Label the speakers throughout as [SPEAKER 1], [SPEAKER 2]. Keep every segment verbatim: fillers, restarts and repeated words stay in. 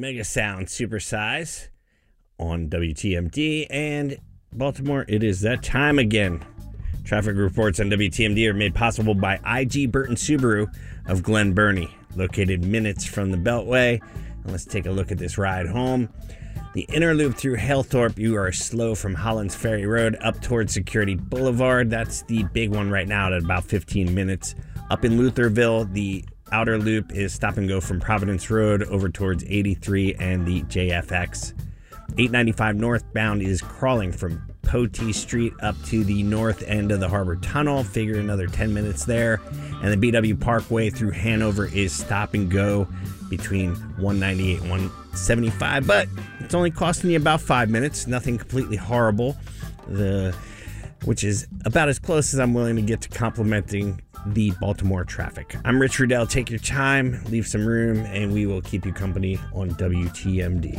[SPEAKER 1] Mega Sound Supersize on W T M D. And Baltimore, it is that time again. Traffic reports on W T M D are made possible by I G Burton Subaru of Glen Burnie, located minutes from the Beltway. And let's take a look at this ride home. The inner loop through Halethorpe, you are slow from Hollands Ferry Road up towards Security Boulevard. That's the big one right now at about fifteen minutes. Up in Lutherville, the outer loop is stop and go from Providence Road over towards eighty-three and the J F X. eight ninety-five northbound is crawling from Potee Street up to the north end of the Harbor Tunnel. Figure another ten minutes there. And the B W Parkway through Hanover is stop and go between one ninety-eight and one seventy-five, but it's only costing you about five minutes. Nothing completely horrible, the which is about as close as I'm willing to get to complimenting the Baltimore traffic. I'm Rich Rudell. Take your time, leave some room, and we will keep you company on W T M D.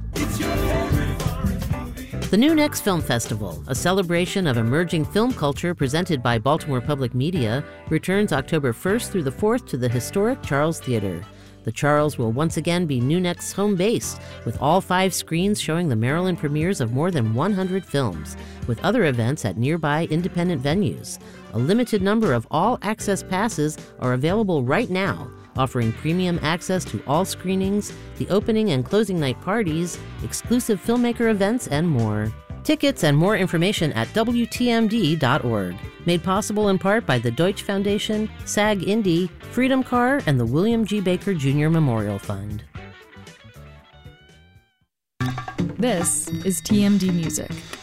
[SPEAKER 2] The New Next Film Festival, a celebration of emerging film culture presented by Baltimore Public Media, returns October first through the fourth to the historic Charles Theater. The Charles will once again be New Next's home base, with all five screens showing the Maryland premieres of more than one hundred films, with other events at nearby independent venues. A limited number of all-access passes are available right now, offering premium access to all screenings, the opening and closing night parties, exclusive filmmaker events, and more. Tickets and more information at W T M D dot org. Made possible in part by the Deutsche Foundation, SAG Indy, Freedom Car, and the William G. Baker Junior Memorial Fund.
[SPEAKER 3] This is T M D Music.